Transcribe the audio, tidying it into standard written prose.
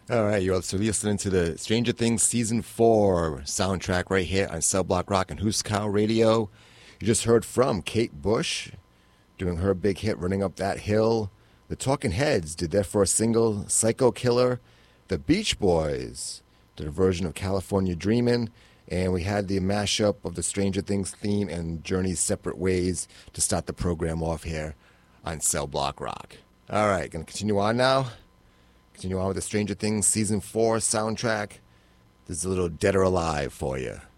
All right, you're listening to the Stranger Things Season 4 soundtrack right here on Cell Block Rock and Huskow Radio. You just heard from Kate Bush doing her big hit, Running Up That Hill. The Talking Heads did their first single, Psycho Killer. The Beach Boys did a version of California Dreamin'. And we had the mashup of the Stranger Things theme and Journey's Separate Ways to start the program off here on Cell Block Rock. All right, going to continue on now. Continue on with the Stranger Things Season 4 soundtrack. This is a little Dead or Alive for you.